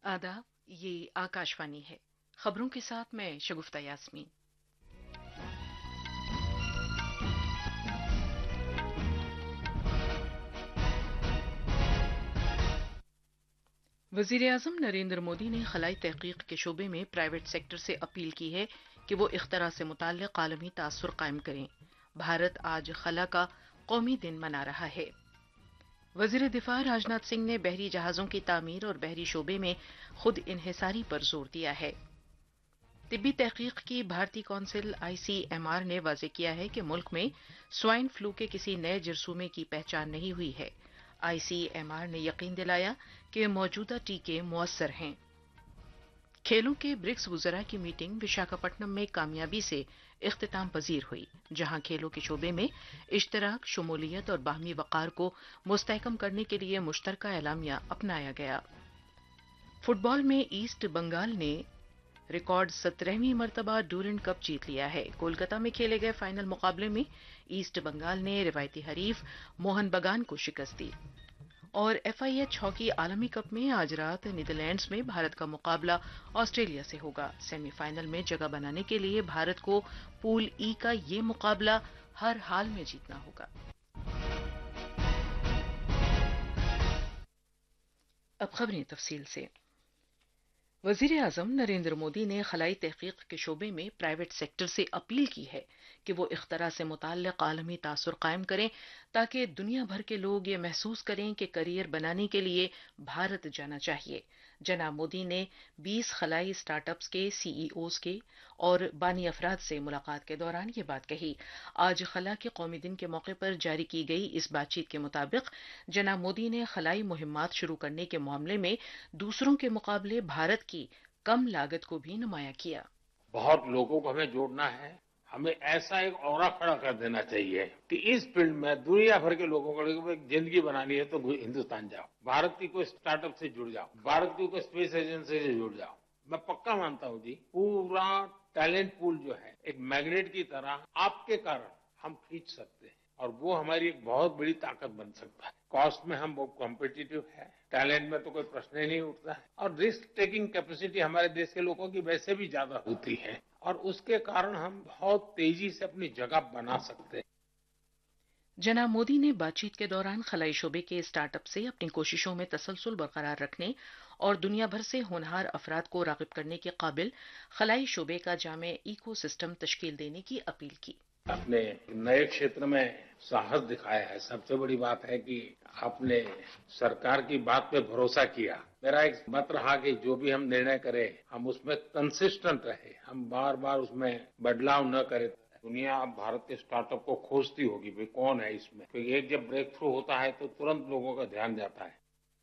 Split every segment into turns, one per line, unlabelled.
आदाब, ये आकाशवाणी है। खबरों के साथ मैं शगुफ्ता यास्मीन। वज़ीर-ए-आज़म नरेंद्र मोदी ने खलाई तहकीक के शोबे में प्राइवेट सेक्टर से अपील की है कि वो इख्तरा से मुताल्लिक़ आलमी तासुर कायम करें। भारत आज खला का कौमी दिन मना रहा है। वज़ीर दिफा राजनाथ सिंह ने बहरी जहाज़ों की तामीर और बहरी शोबे में खुद इन्हिसारी पर जोर दिया है। तिब्बी तहकीक की भारतीय कौंसिल ICMR ने वाज़ेह किया है कि मुल्क में स्वाइन फ्लू के किसी नए जरसूमे की पहचान नहीं हुई है। ICMR ने यकीन दिलाया कि मौजूदा टीके मुअस्सर हैं। खेलों के ब्रिक्स वुज़रा की मीटिंग विशाखापट्टनम में कामयाबी से इख्तिताम पजीर हुई, जहां खेलों के शोबे में इश्तराक, शमूलियत और बाहमी वक़ार को मुस्तहकम करने के लिए मुश्तरका एलामिया अपनाया गया। फुटबॉल में ईस्ट बंगाल ने रिकॉर्ड 17वीं मरतबा डूरन कप जीत लिया है। कोलकाता में खेले गए फाइनल मुकाबले में ईस्ट बंगाल ने रिवायती हरीफ मोहन बगान को शिकस्त दी। और FIH हॉकी आलमी कप में आज रात नीदरलैंड्स में भारत का मुकाबला ऑस्ट्रेलिया से होगा। सेमीफाइनल में जगह बनाने के लिए भारत को पूल E का ये मुकाबला हर हाल में जीतना होगा। अब खबरें तफसील से। वज़ीर-ए-आज़म नरेंद्र मोदी ने खलाई तहकीक के शोबे में प्राइवेट सेक्टर से अपील की है कि वो इख्तरा से मुताल्लिक़ आलमी तासुर कायम करें, ताकि दुनिया भर के लोग ये महसूस करें कि करियर बनाने के लिए भारत जाना चाहिए। जनाब मोदी ने 20 खलाई स्टार्टअप्स के CEOs के और बानी अफराद से मुलाकात के दौरान ये बात कही। आज खला के कौमी दिन के मौके पर जारी की गई इस बातचीत के मुताबिक जनाब मोदी ने खलाई मुहिम्मात शुरू करने के मामले में दूसरों के मुकाबले भारत की कम लागत को भी नुमाया किया।
बहुत लोगों को हमें जोड़ना है, हमें ऐसा एक औरा खड़ा कर देना चाहिए कि इस फील्ड में दुनिया भर के लोगों को एक जिंदगी बनानी है तो हिंदुस्तान जाओ, भारत की कोई स्टार्टअप से जुड़ जाओ, भारत की कोई स्पेस एजेंसी से जुड़ जाओ। मैं पक्का मानता हूं जी, पूरा टैलेंट पूल जो है एक मैग्नेट की तरह आपके कारण हम खींच सकते हैं और वो हमारी एक बहुत बड़ी ताकत बन सकता है। कॉस्ट में हम बहुत कॉम्पिटिटिव है, टैलेंट में तो कोई प्रश्न ही नहीं उठता है और रिस्क टेकिंग कैपेसिटी हमारे देश के लोगों की वैसे भी ज्यादा होती है और उसके कारण हम बहुत तेजी से अपनी जगह बना सकते हैं।
जनाब मोदी ने बातचीत के दौरान खलाई शोबे के स्टार्टअप से अपनी कोशिशों में तसलसल बरकरार रखने और दुनिया भर से होनहार अफराद को राग़िब करने के काबिल खलाई शोबे का जामे इको सिस्टम तश्कील देने की अपील की।
अपने नए क्षेत्र में साहस दिखाया है। सबसे बड़ी बात है कि आपने सरकार की बात पे भरोसा किया। मेरा एक मत रहा कि जो भी हम निर्णय करें हम उसमें कंसिस्टेंट रहे, हम बार बार उसमें बदलाव न करें। दुनिया अब भारत के स्टार्टअप को खोजती होगी, भाई कौन है इसमें, क्योंकि एक जब ब्रेक थ्रू होता है तो तुरंत लोगों का ध्यान जाता है।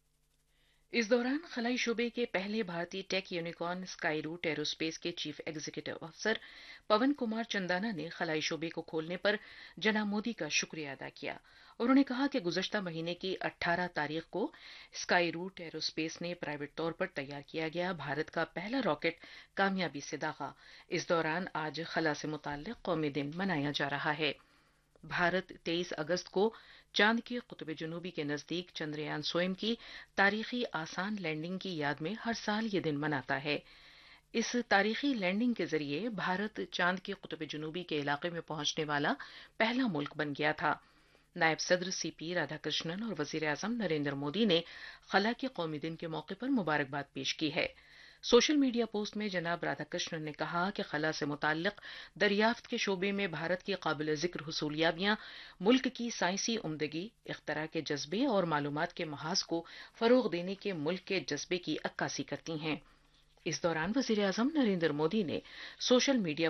इस दौरान खलाई शोबे के पहले भारतीय take unicorn sky root aerospace के चीफ एग्जीक्यूटिव ऑफिसर पवन कुमार चंदाना ने खलाई शोबे को खोलने पर जनाब मोदी का शुक्रिया अदा किया। उन्होंने कहा कि गुज़श्ता महीने की 18 तारीख को स्काई रूट एरोस्पेस ने प्राइवेट तौर पर तैयार किया गया भारत का पहला रॉकेट कामयाबी से दागा। इस दौरान आज खला से मुताल्लिक़ कौमी दिन मनाया जा रहा है। भारत 23 अगस्त को चांद के कुतुब जनूबी के नजदीक चंद्रयान स्वयं की तारीखी आसान लैंडिंग की याद में हर साल ये दिन मनाता है। इस तारीखी लैंडिंग के जरिए भारत चांद के कुतुब जनूबी के इलाके में पहुंचने वाला पहला मुल्क बन गया था। नायब सदर CP राधाकृष्णन और वज़ीर-ए-आज़म नरेंद्र मोदी ने खला के कौमी दिन के मौके पर मुबारकबाद पेश की है। सोशल मीडिया पोस्ट में जनाब राधाकृष्णन ने कहा कि खला से मुताल्लिक़ दरियाफ्त के शोबे में भारत की काबिल ज़िक्र हुसूलियाबियां मुल्क की साइंसी उम्दगी, इख्तरा के जज्बे और मालूमात के महाज को फ़रोग़ देने के मुल्क के जज्बे की अक्कासी करती हैं। इस दौरान वज़ीर-ए-आज़म नरेंद्र मोदी ने सोशल मीडिया